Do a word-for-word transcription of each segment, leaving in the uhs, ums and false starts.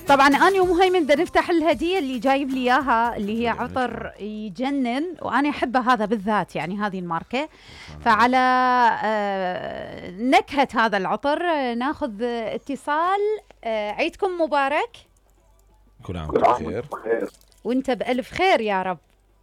طبعا أنا ومهيمن بدنا نفتح الهدية اللي جايب لي إياها اللي هي عطر يجنن، وأنا أحبه هذا بالذات، يعني هذه الماركة. فعلى آه نكهة هذا العطر آه ناخذ اتصال. آه عيدكم مبارك. كل عام وانت بخير. وانت بألف خير يا رب.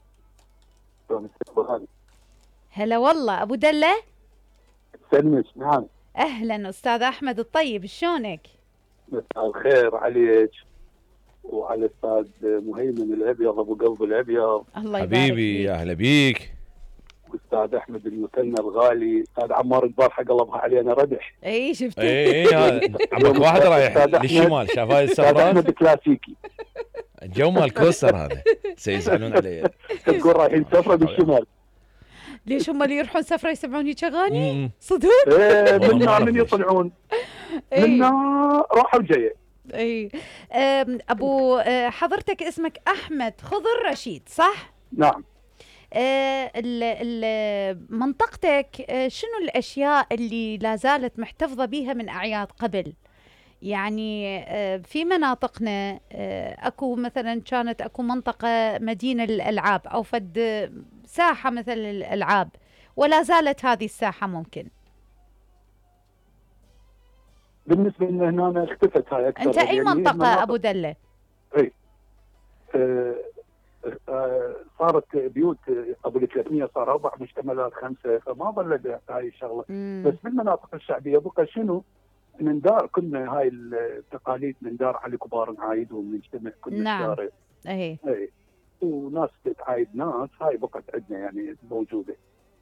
هلا والله أبو دلة. سلمش. نعم. أهلا أستاذ أحمد الطيب، شلونك؟ مساء الخير عليك وعلى الأستاذ مهيمن الأبيض أبو قلب الأبيض. الله يبارك حبيبي يا أهلا بيك. واستاذ أحمد المثنى الغالي. أستاذ عمار البارحة قلبها علينا ردح. اي شفت. اي اي هذا عمك واحد رايح للشمال شاف هاي أستاذ السفرات. أحمد كلاسيكي. الجو مال كوستر هذا سيزعلون علي. تقول رايحين سفرة بالشمال. ليش هم اللي يروحون سفرة يسمعون هيك أغاني؟ مم. صدق؟ إيه والله ما منا أعرف من ليش. يطلعون. إيه. منا راحة وجاية. اي أم، ابو أه، حضرتك اسمك احمد خضر رشيد صح؟ نعم. أه، ال- ال- منطقتك أه، شنو الاشياء اللي لا زالت محتفظه بها من اعياد قبل؟ يعني أه، في مناطقنا أه، اكو مثلا كانت اكو منطقه مدينه للالعاب او فد ساحه مثل الالعاب، ولا زالت هذه الساحه ممكن؟ بالنسبة لنا هنا اختفت هاي أكثر. انت اي يعني منطقه مناطق- ابو دله؟ إيه. آه، آه، صارت بيوت قبل ثلاثمية صار اربع مشتملات خمسه، فما ظلت هاي الشغله. مم. بس بالمناطق الشعبيه بقى شنو؟ نندار كنا هاي التقاليد نندار على كبار نعايدهم نجتمع كنا نعم. الشارع. اي اي وناس تتعايد ناس، هاي بقت عندنا يعني موجوده.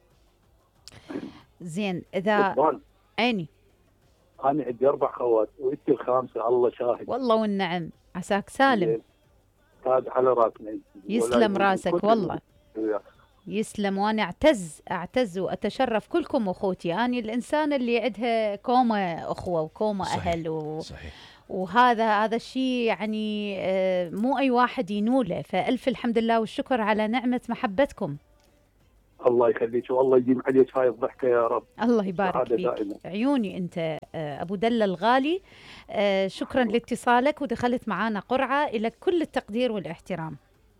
زين اذا إقبال. عيني انا عندي اربع خوات وانت الخامسه الله شاهد. والله والنعم عساك سالم. تاج على راسنا. يسلم راسك كل- والله. يا يسلم، وانا اعتز اعتز واتشرف كلكم اخوتي. اني الانسان اللي عندها كومه اخوه وكومه صحيح. اهل و... صحيح. وهذا هذا الشيء يعني آه، مو اي واحد ينوله، فالف الحمد لله والشكر على نعمه محبتكم. الله يخليك والله يديم عليك هاي الضحكه يا رب. الله يبارك سعادة فيك. دائمة. عيوني انت آه، ابو دله الغالي. آه، شكرا لاتصالك ودخلت معانا قرعه، الى كل التقدير والاحترام.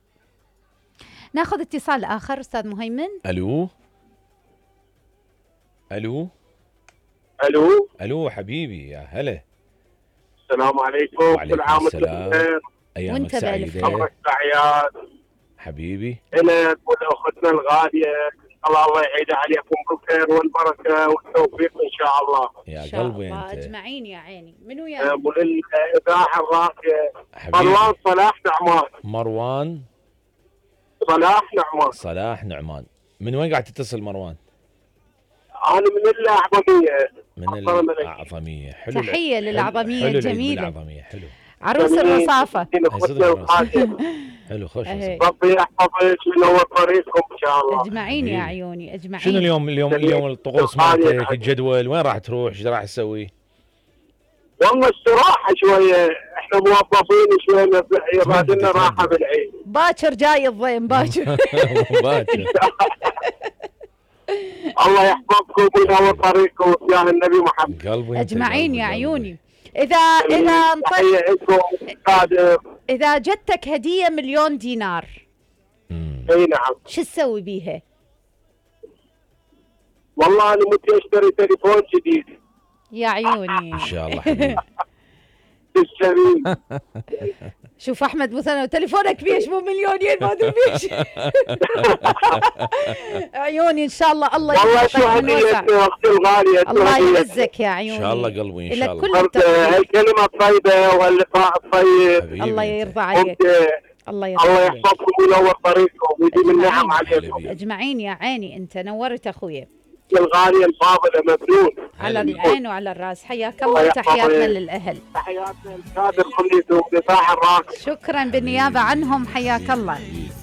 ناخذ اتصال اخر استاذ مهيمن. الو الو الو الو حبيبي يا هلا. السلام عليكم. وعليكم كل عام وانتم السلام. بخير. ايامك وانت بألف سعيده مبروك الاعياد حبيبي. الك ولاختنا الغاليه. الله الله يعيد عليكم بالخير والبركه والتوفيق ان شاء الله. يا إن شاء قلبي الله انت اجمعين يا عيني. منو يا وللاذاعه الراقيه حبيبي. مروان صلاح نعمان. مروان صلاح نعمان. صلاح نعمان. من وين قاعد تتصل مروان؟ انا من الاعظميه. من أفضل ملك. الأعظمية. حلو. تحية حلو- للأعظمية حلو العيد الجميلة. بالأعظمية. حلو عروس جميل. الرصافة. من اخوتنا الغاليه. حلو خوش. أهي. ربي يحفظك وينور طريقكم ان شاء الله. اجمعين يا حبيبي. عيوني اجمعين. شنو اليوم اليوم جميل. اليوم الطقوس جميل. مالتك الجدول وين راح تروح ايش راح تسوي؟ والله استراحه شويه، احنا موظفين شويه يبغى لنا راحه بالعيد. باكر جاي الضيم باكر. باكر. الله يحفظكم وينور طريقكم يا النبي محمد. قلبي أنت، اجمعين قلبي، يا قلبي. عيوني. اذا اذا انطيت تحية لكم قادر. اذا جتك هدية مليون دينار مم. اي نعم. شو تسوي بيها؟ والله انا متى اشتري تليفون جديد. يا عيوني. ان شاء الله حبيبي. تشتري. شوف احمد مثلا تليفونك بيش مو مليونين ما ادري بيش. عيوني ان شاء الله. الله والله يحفظك شو من وسع. هدية اختي الغالية. شو الله هدية. يعزك يا عيوني. ان شاء الله قلبي ان إلى شاء الله. كل قلت التقدير. هالكلمة الطيبة واللقاء الطيب. حبيبي الله أنت. يرضى عليك. قلت الله يرضى الله عليك. يحفظكم وينور طريقكم ويديم أجمعين. النعم عليكم. حبيبي. اجمعين يا عيني. انت نورت اخويا. الغالية الفاضلة مبنون. على هلا. العين وعلى الراس. حياك الله الله يحفظك. وتحياتنا للاهل. تحياتنا الكادر كليته ودفاع الراس. شكرا بالنيابه عنهم. حياك الله.